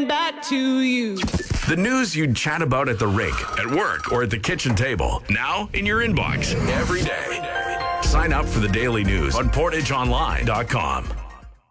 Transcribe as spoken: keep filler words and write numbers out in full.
back to you. The news you'd chat about at the rink, at work, or at the kitchen table. Now in your inbox every day. Sign up for the daily news on portage online dot com.